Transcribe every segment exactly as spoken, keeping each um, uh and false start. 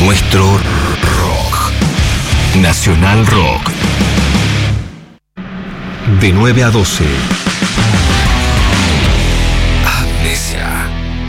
Nuestro rock. Nacional Rock. De nueve a doce. Amnesia.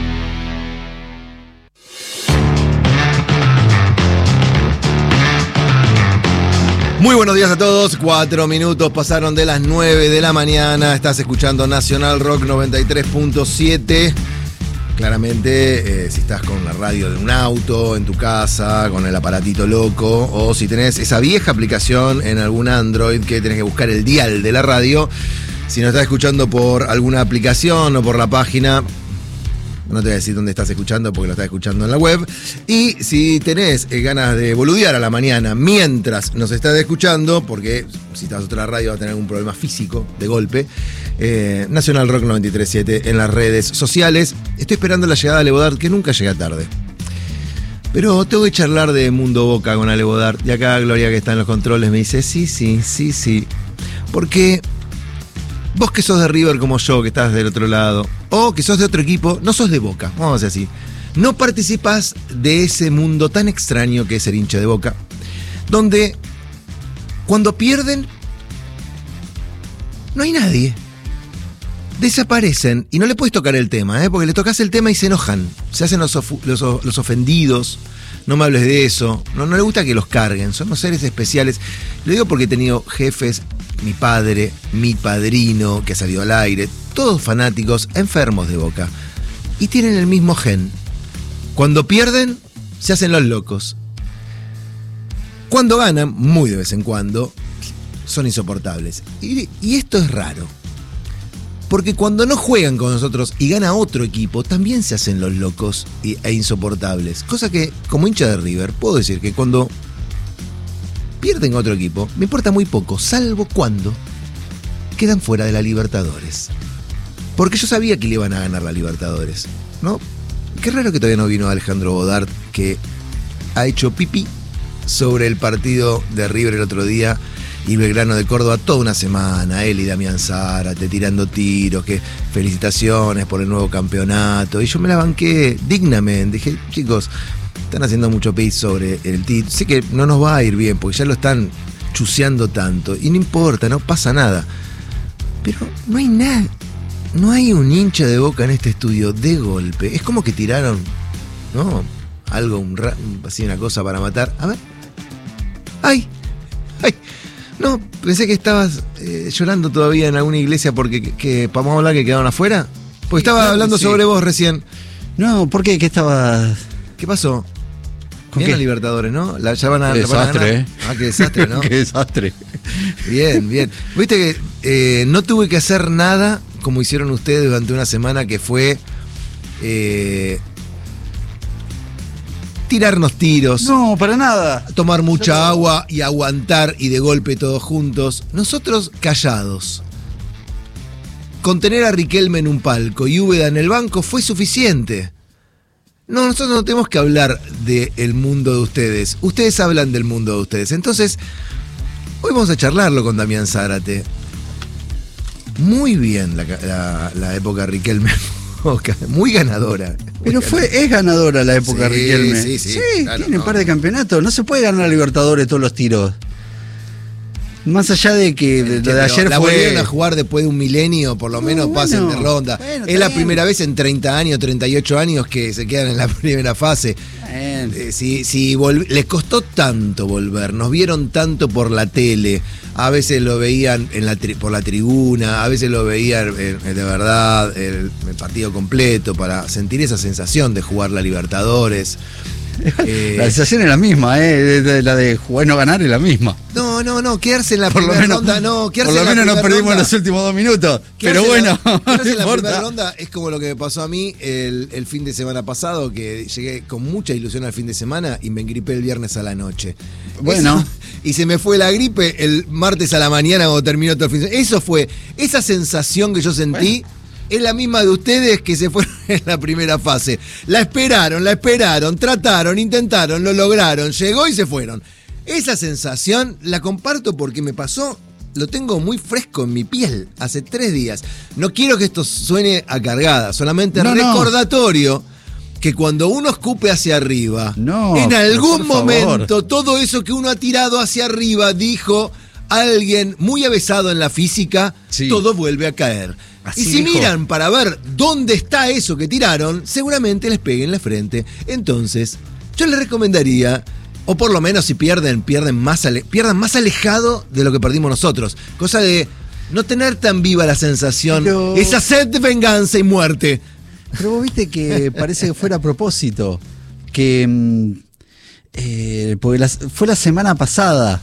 Muy buenos días a todos, cuatro minutos pasaron de las nueve de la mañana, estás escuchando Nacional Rock noventa y tres punto siete. Claramente, eh, si estás con la radio de un auto, en tu casa, con el aparatito loco, o si tenés esa vieja aplicación en algún Android que tenés que buscar el dial de la radio, si nos estás escuchando por alguna aplicación o por la página, no te voy a decir dónde estás escuchando porque lo estás escuchando en la web. Y si tenés eh, ganas de boludear a la mañana mientras nos estás escuchando, porque si estás a otra radio va a tener algún problema físico de golpe, eh, Nacional Rock noventa y tres punto siete en las redes sociales. Estoy esperando la llegada de Ale Bodart, que nunca llega tarde. Pero tengo que charlar de Mundo Boca con Ale Bodart. Y acá Gloria, que está en los controles, me dice, sí, sí, sí, sí. Porque vos que sos de River como yo, que estás del otro lado, o que sos de otro equipo, no sos de Boca, vamos a decir así. No participás de ese mundo tan extraño que es el hincha de Boca, donde cuando pierden no hay nadie. Desaparecen y no le puedes tocar el tema, ¿eh? Porque le tocas el tema y se enojan. Se hacen los, of- los, los ofendidos. No me hables de eso. No, no le gusta que los carguen. Son los seres especiales. Lo digo porque he tenido jefes, mi padre, mi padrino, que ha salido al aire, todos fanáticos, enfermos de Boca. Y tienen el mismo gen. Cuando pierden, se hacen los locos. Cuando ganan, muy de vez en cuando, son insoportables. Y, y esto es raro. Porque cuando no juegan con nosotros y gana otro equipo, también se hacen los locos y, e insoportables. Cosa que, como hincha de River, puedo decir que cuando pierden otro equipo, me importa muy poco, salvo cuando quedan fuera de la Libertadores. Porque yo sabía que le iban a ganar la Libertadores, ¿no? Qué raro que todavía no vino Alejandro Bodart, que ha hecho pipí sobre el partido de River el otro día y Belgrano de Córdoba toda una semana, él y Damián Zárate tirando tiros, que felicitaciones por el nuevo campeonato, y yo me la banqué dignamente. Dije, chicos, están haciendo mucho pis sobre el título, sé que no nos va a ir bien porque ya lo están chuseando tanto, y no importa, no pasa nada, pero no hay nada, no hay un hincha de Boca en este estudio de golpe. Es como que tiraron, ¿no? Algo, un ra- así, una cosa para matar. A ver, ay, ay. No, pensé que estabas eh, llorando todavía en alguna iglesia porque que, que vamos a hablar que quedaron afuera. Porque estaba claro, hablando sí. sobre vos recién. No, ¿por qué? ¿Qué estaba...? ¿Qué pasó? ¿Con Bien qué? la Libertadores, ¿no? La, ya van a, Qué la van a desastre, ganar. ¿eh? Ah, qué desastre, ¿no? Qué desastre. Bien, bien. Viste que eh, no tuve que hacer nada como hicieron ustedes durante una semana, que fue eh, tirarnos tiros. No, para nada. Tomar mucha agua y aguantar y de golpe todos juntos. Nosotros callados. Con tener a Riquelme en un palco y Úbeda en el banco fue suficiente. No, nosotros no tenemos que hablar del mundo de ustedes. Ustedes hablan del mundo de ustedes. Entonces, hoy vamos a charlarlo con Damián Zárate. Muy bien la, la, la época Riquelme. Muy ganadora. Pero fue, es ganadora la época Sí, Riquelme. sí, sí, claro, tiene un no. par de campeonatos. No se puede ganar a Libertadores todos los tiros. Más allá de que de, de ayer la fue... volvieron a jugar después de un milenio, por lo No, menos bueno, pasen de ronda. bueno, es está la bien. primera vez en treinta años, treinta y ocho años que se quedan en la primera fase. Eh, Eh, si, si volv- les costó tanto volver, nos vieron tanto por la tele, a veces lo veían en la tri- por la tribuna, a veces lo veían eh, de verdad el, el partido completo para sentir esa sensación de jugar la Libertadores. Eh, la sensación es la misma, eh, de- de- la de jugar y no ganar es la misma. no, no, no, quedarse en la Por lo primera menos, ronda, no, por quedarse lo en la menos nos primera perdimos ronda. los últimos dos minutos. Quedarse Pero bueno, en la, no quedarse en la importa. primera ronda es como lo que me pasó a mí el, el fin de semana pasado, que llegué con mucha ilusión al fin de semana y me engripé el viernes a la noche. Bueno. Eso- y se me fue la gripe el martes a la mañana cuando terminó todo el fin de semana. Eso fue, esa sensación que yo sentí, Bueno. es la misma de ustedes que se fueron en la primera fase. La esperaron, la esperaron, trataron, intentaron, lo lograron, llegó y se fueron. Esa sensación la comparto porque me pasó, lo tengo muy fresco en mi piel hace tres días. No quiero que esto suene a cargada, solamente No, no. recordatorio que cuando uno escupe hacia arriba, No, en pero algún por favor. momento todo eso que uno ha tirado hacia arriba, dijo alguien muy avesado en la física, Sí. todo vuelve a caer. Así y si dijo. miran para ver dónde está eso que tiraron, seguramente les pegue en la frente. Entonces, yo les recomendaría, o por lo menos si pierden, pierden más ale- pierdan más alejado de lo que perdimos nosotros. Cosa de no tener tan viva la sensación, Pero- esa sed de venganza y muerte. Pero vos viste que parece que fuera a propósito. Que. mm, eh, porque las- fue la semana pasada.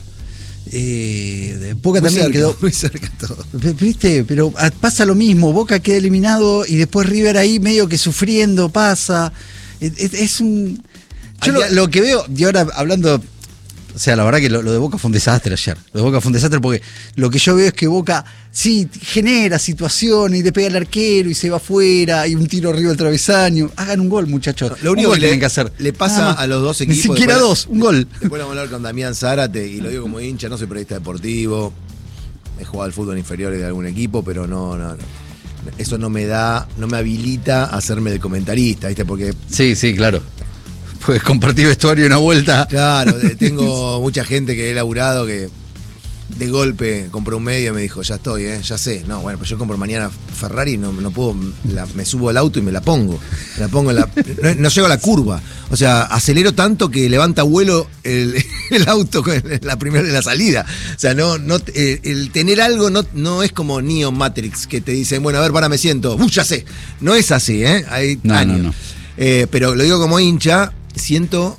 Eh, de Boca Muy también cerca, quedó. muy cerca todo. P- ¿Viste? Pero ah, pasa lo mismo. Boca queda eliminado y después River ahí medio que sufriendo pasa. Es, es- es un. Yo lo, Hay- lo que veo, y ahora hablando. O sea, la verdad que lo, lo de Boca fue un desastre ayer. Lo de Boca fue un desastre porque lo que yo veo es que Boca sí genera situaciones y le pega al arquero y se va afuera y un tiro arriba del travesaño. Hagan un gol, muchachos. Lo único Un gol que le, tienen que hacer. le pasa Nada más. a los dos Ni equipos. siquiera después- dos, un gol. Después vamos a hablar con Damián Zárate, y lo digo como hincha, no soy periodista deportivo, he jugado al fútbol inferior de algún equipo, pero no, no, no. Eso no me da, no me habilita a hacerme de comentarista, ¿viste? Porque, Sí, sí, claro. Puedes compartir vestuario y una vuelta. claro, de- tengo mucha gente que he laburado que de golpe compró un medio y me dijo, ya estoy, ¿eh? Ya sé. No, bueno, pues yo compro mañana Ferrari, no, no puedo, la- me subo al auto y me la pongo. Me la pongo en la, no, no llego a la curva. O sea, acelero tanto que levanta vuelo el, el auto en la primera de la salida. O sea, no, no, eh, el tener algo no, no es como Neo Matrix, que te dicen, bueno, a ver, para, me siento. ¡Uh, ya sé! No es así, ¿eh? Hay No, años. no, no. Eh, pero lo digo como hincha, siento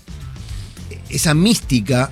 esa mística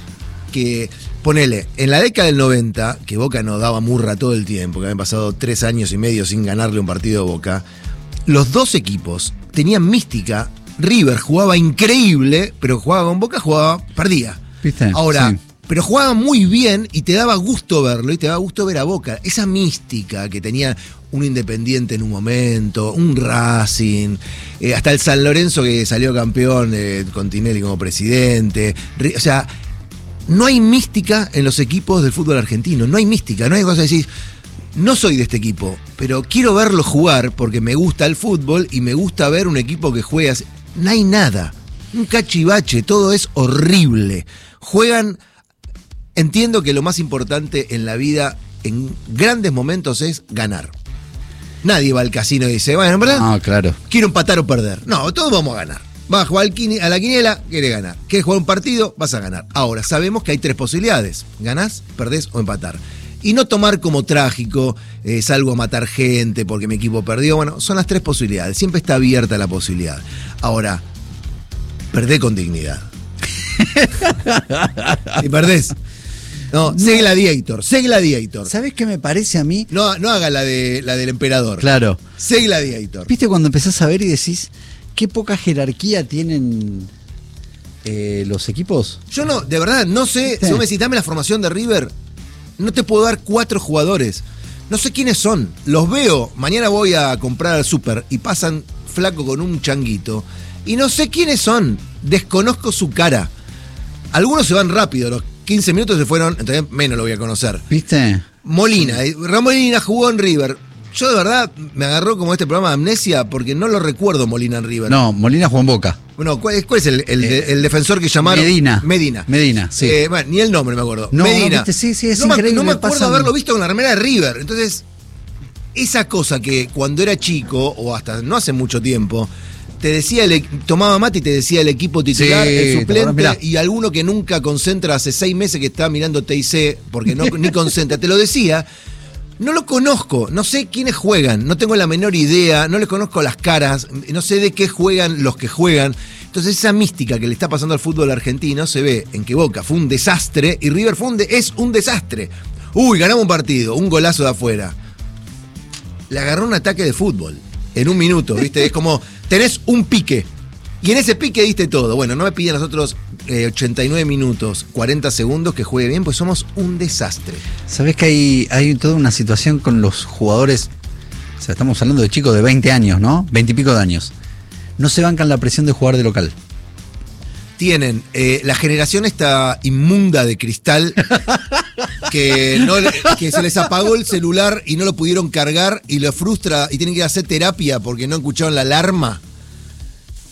que, ponele, en la década del noventa, que Boca no daba murra todo el tiempo, que habían pasado tres años y medio sin ganarle un partido a Boca, los dos equipos tenían mística. River jugaba increíble, pero jugaba con Boca, jugaba, perdía. ¿Viste? Ahora, Sí. pero jugaba muy bien y te daba gusto verlo, y te daba gusto ver a Boca. Esa mística que tenía un Independiente en un momento, un Racing, eh, hasta el San Lorenzo que salió campeón eh, con Tinelli como presidente. Ri- O sea, no hay mística en los equipos del fútbol argentino, no hay mística, no hay cosa de decir, no soy de este equipo, pero quiero verlo jugar porque me gusta el fútbol y me gusta ver un equipo que juega así. No hay nada, un cachivache, todo es horrible. Juegan, entiendo que lo más importante en la vida, en grandes momentos, es ganar. Nadie va al casino y dice, bueno, en verdad, Ah, claro. quiero empatar o perder. No, todos vamos a ganar. Vas a jugar al quini- a la quiniela, quieres ganar. Quieres jugar un partido, vas a ganar. Ahora, sabemos que hay tres posibilidades. Ganás, perdés o empatar. Y no tomar como trágico, eh, salgo a matar gente porque mi equipo perdió. Bueno, son las tres posibilidades. Siempre está abierta la posibilidad. Ahora, perdé con dignidad. Si perdés. No, sé Gladiator, sé Gladiator. ¿Sabés qué me parece a mí? No, no haga la, de, la del emperador. Claro. Sé Gladiator. ¿Viste cuando empezás a ver y decís qué poca jerarquía tienen eh, los equipos? Yo no, de verdad, no sé. ¿Viste? Si vos me decís, dame la formación de River, no te puedo dar cuatro jugadores. No sé quiénes son. Los veo. Mañana voy a comprar al súper y pasan flaco con un changuito. Y no sé quiénes son. Desconozco su cara. Algunos se van rápido. Los quince minutos se fueron. Entonces menos lo voy a conocer. ¿Viste? Molina. eh, Ramón Molina jugó en River. Yo de verdad me agarró como este programa de amnesia porque no lo recuerdo Molina en River. No, Molina jugó en Boca. Bueno, ¿cuál es, cuál es el, el de- Eh, el defensor que llamaron? Medina. Medina. Medina, sí. Eh, bueno, ni el nombre me acuerdo. No, Medina. viste, sí, sí, es no me- increíble, No me acuerdo pasan- haberlo visto con la remera de River. Entonces, esa cosa que cuando era chico, o hasta no hace mucho tiempo, te decía, el, e- tomaba mate y te decía el equipo titular, Sí, el ¿te suplente, acordás? Mirá. y alguno que nunca concentra hace seis meses que está mirando T I C, porque no, ni concentra, te lo decía. No lo conozco, no sé quiénes juegan, no tengo la menor idea, no les conozco las caras, no sé de qué juegan los que juegan. Entonces esa mística que le está pasando al fútbol argentino se ve en que Boca fue un desastre y River fue un de- es un desastre. Uy, ganamos un partido, un golazo de afuera. Le agarró un ataque de fútbol en un minuto, ¿viste? Es como, tenés un pique y en ese pique diste todo. Bueno, no me piden los otros eh, ochenta y nueve minutos, cuarenta segundos que juegue bien, pues somos un desastre. ¿Sabés que hay, hay toda una situación con los jugadores? O sea, estamos hablando de chicos de veinte años, ¿no? veinte y pico de años. No se bancan la presión de jugar de local. Tienen eh, la generación esta inmunda de cristal que, no, le- que se les apagó el celular y no lo pudieron cargar y lo frustra y tienen que ir a hacer terapia porque no escucharon la alarma.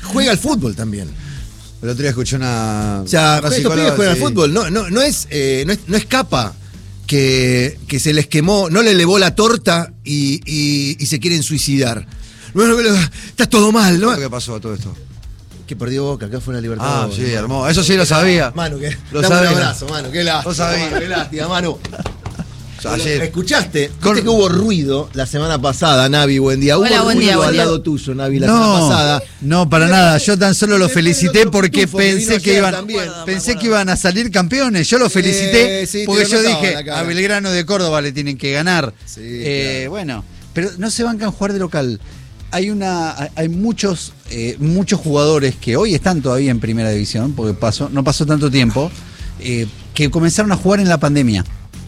juega al fútbol también. El otro día escuché una. O sea, una estos psicóloga, pibes juegan sí. al fútbol. No, no, no es, eh, no es, no es capa que, que se les quemó, no le elevó la torta y, y, y se quieren suicidar. Bueno, pero está todo mal, ¿no? ¿Qué pasó a todo esto? Que perdió Boca, acá fue una libertad. Ah, sí, hermoso. Eso sí lo sabía. Manu, que Lo dame sabía. un abrazo, Manu, qué lástima. Lo sabía. Manu, qué lástima, Manu. O sea, ayer- ¿Escuchaste? Con- ¿Viste que hubo ruido la semana pasada, Navi? Buen día. Hola, hubo buen ruido día, buen al día. lado tuyo, Navi, la semana No, pasada. no, para nada. Yo tan solo lo Después del felicité otro porque pitufo que pensé vino que ayer iban, también. Me acuerdo, me pensé acuerdo. que iban a salir campeones. Yo lo felicité Eh, sí, te porque lo yo notaba dije la cara. a Belgrano de Córdoba le tienen que ganar. Sí, Eh, claro. Bueno, pero no se bancan jugar de local. Hay una, hay- hay muchos, eh, muchos jugadores que hoy están todavía en primera división, porque pasó, no pasó tanto tiempo, eh, que comenzaron a jugar en la pandemia.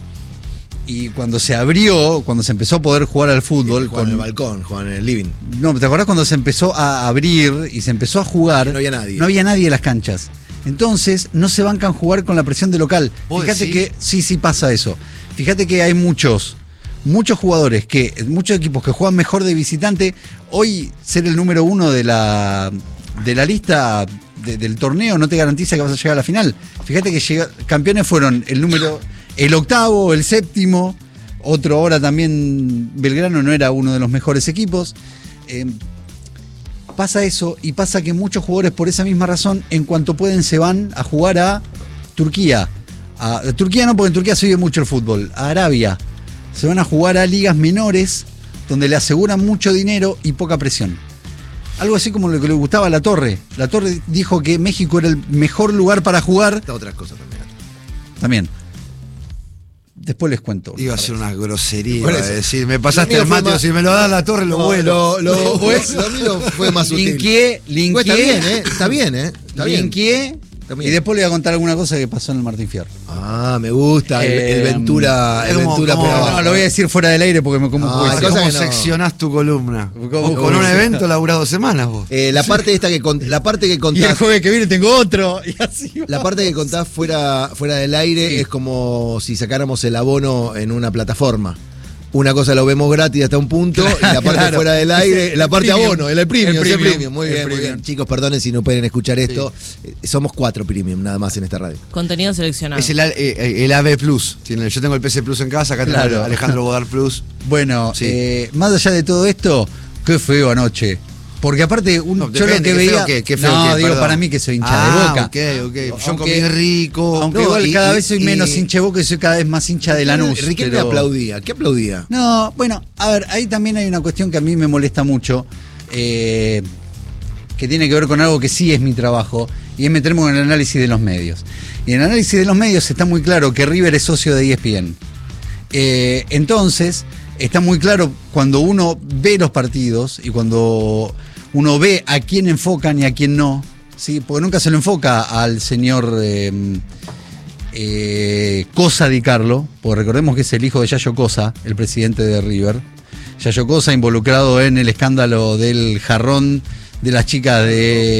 Y cuando se abrió, cuando se empezó a poder jugar al fútbol, Juan en el con, balcón, Juan en el living. no, ¿te acordás cuando se empezó a abrir y se empezó a jugar? No había nadie. No había nadie en las canchas. Entonces, no se bancan jugar con la presión de local. ¿Vos Fíjate decís? que sí, sí pasa eso. Fíjate que hay muchos, muchos jugadores, que muchos equipos que juegan mejor de visitante. Hoy ser el número uno de la, de la lista de- del torneo no te garantiza que vas a llegar a la final. Fíjate que llega- campeones fueron el número, el octavo, el séptimo. Otro ahora también, Belgrano no era uno de los mejores equipos. Eh, pasa eso y pasa que muchos jugadores por esa misma razón, en cuanto pueden, se van a jugar a Turquía. A, a Turquía no, porque en Turquía se vive mucho el fútbol. A Arabia. Se van a jugar a ligas menores donde le aseguran mucho dinero y poca presión. Algo así como lo que le gustaba a La Torre. La Torre dijo que México era el mejor lugar para jugar. Está otra cosa también. También. Después les cuento. Iba a ser una grosería. Por Iba a eso. decir, me pasaste Lo mío el fue mate, más- si me lo da la torre, lo No, vuelo. Lo, lo, lo mío fue más sutil. Linkeé, linkeé. Pues está bien, ¿eh? Está bien, ¿eh? Está bien. Linkeé, Está bien. y después le voy a contar alguna cosa que pasó en el Martín Fierro. Ah, me gusta. El, el Eh, Ventura, el ¿cómo- Ventura cómo- por no, abajo. No, lo voy a decir fuera del aire porque me como un Ah, poco de hay seco. cosas ¿Cómo que no. seccionás tu columna? ¿Cómo- Con cómo un seccionás? evento laburás dos semanas vos. Eh, la parte esta que cont- la parte que Y el contás, jueves que viene tengo otro. Y así va. la parte que contás fuera, fuera del aire Sí. es como si sacáramos el abono en una plataforma. Una cosa lo vemos gratis hasta un punto, y la parte Claro. fuera del aire, El la parte premium. abono, el, el premium, El sí, el premium. premium. Muy El bien, muy premium. bien. Chicos, perdonen si no pueden escuchar esto. Eh, Somos cuatro premium nada más en esta radio. Contenido seleccionado. Es el, A- eh, el A B Plus. Tiene- Yo tengo el P C Plus en casa, acá Claro. tengo el Alejandro Bodar Plus. Bueno, Sí. eh, más allá de todo esto, qué feo anoche. Porque aparte, un, No, yo lo depende, que qué feo veía. qué, qué feo no, qué, digo, perdón. para mí que soy hincha Ah, de Boca. ok, ok. Yo Aunque- comí rico. Aunque No, igual y- cada y- vez soy y- menos hincha de Boca y soy cada vez más hincha de Lanús. Riquelme pero- aplaudía. ¿Qué aplaudía? No, bueno, a ver, ahí también hay una cuestión que a mí me molesta mucho, eh, que tiene que ver con algo que sí es mi trabajo, y es meterme en el análisis de los medios. Y en el análisis de los medios está muy claro que River es socio de E S P N. Eh, entonces, está muy claro cuando uno ve los partidos y cuando uno ve a quién enfocan y a quién no, ¿sí? Porque nunca se lo enfoca al señor eh, eh, Cosa Di Carlo, porque recordemos que es el hijo de Yayo Cosa, el presidente de River. Yayo Cosa involucrado en el escándalo del jarrón de las chicas de